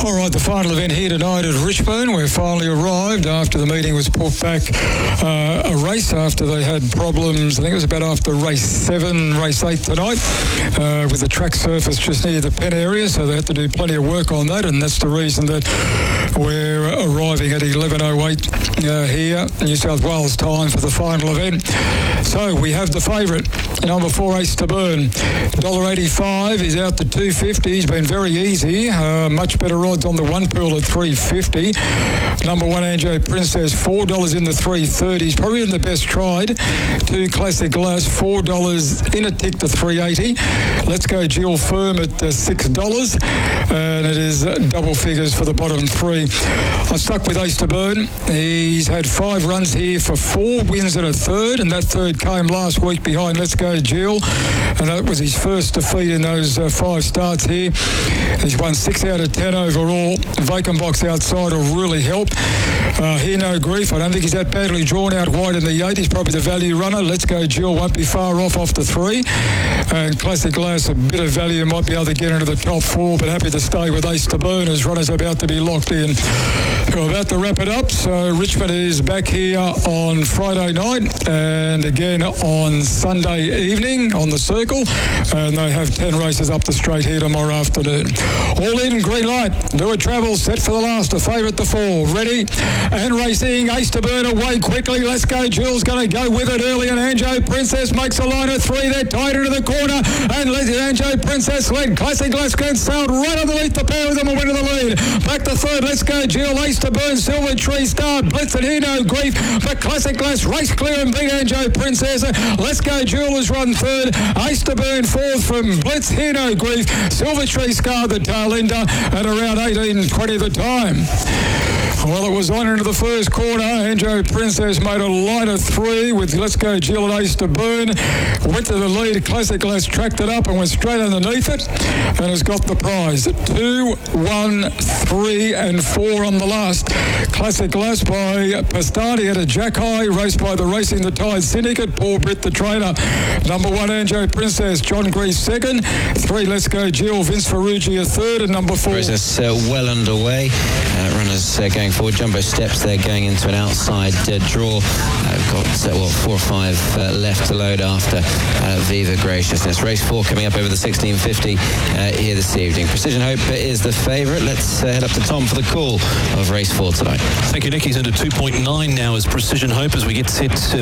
All right, the final event here tonight at Richmond. We've finally arrived after the meeting was put back a race after they had problems. I think it was about after race 7, race 8 tonight, with the track surface just near the pen area, so they had to do plenty of work on that, and that's the reason that we're arriving at 11:08 here, New South Wales time for the final event. So we have the favourite, number 4, Ace to Burn, $1.85. He's out to $2.50. He's been very easy. Much better odds on the one pool at $3.50. Number 1, Anjo Princess, $4 in the $3.30s. Probably in the best tried. 2, Classic Glass, $4 in a tick to $3.80. Let's Go Jill Firm at $6. And it is double figures for the bottom 3. I stuck with Ace to Burn. He's had 5 runs here for 4 wins and a third, and that third came last week behind Let's Go Jill, and that was his first defeat in those 5 starts here. He's won 6 out of 10 overall. Vacant box outside will really help. Here No Grief, I don't think he's that badly drawn out wide in the 8. He's probably the value runner. Let's Go Jill won't be far off the 3. And Classic Glass, a bit of value, might be able to get into the top 4, but happy to stay with Ace to Burn as runners about to be locked in. We're about to wrap it up. So Richmond is back here on Friday night and again on Sunday evening on the Circle, and they have 10 races up the straight here tomorrow afternoon. All in, green light. Do a travel, set for the last. A favourite to 4. Ready and racing. Ace to Burn away quickly. Let's Go Jill's going to go with it early, and Anjo Princess makes a line of 3. They're tied into the corner, and Anjo Princess led. Classic Glass sailed right underneath the pair of them and went to the lead. Back to 3rd. Let's Go Jill. Ace to Burn, Silver Tree Star, Blitz and Here No Grief, but Classic Glass race clear and beat Anjo Princess. Let's Go Jill has run 3rd. Ace to Burn 4th from Blitz, Here No Grief, Silver Tree Scar the tail ender at around 18:20 the time. Well, it was on into the first corner. Anjo Princess made a line of 3 with Let's Go Jill and Ace to Burn. Went to the lead. Classic Glass tracked it up and went straight underneath it and has got the prize. 2, 1, 3 and 4 on the last. Classic Glass by Pastani at a Jack High, raced by the Racing the Tide Syndicate, Paul Britt the trainer. Number 1, Anjo Princess, John Grease 2nd. 3, Let's Go Jill, Vince Ferrucci a 3rd, and number 4. Process well underway. Runners going forward. Jumbo Steps there going into an outside draw. I've got 4 or 5 left to load after Viva Graciousness. Race 4 coming up over the 1650 here this evening. Precision Hope is the favourite. Let's head up to Tom for the call of race 4 tonight. Thank you, Nick. He's under 2.9 now as Precision Hope as we get set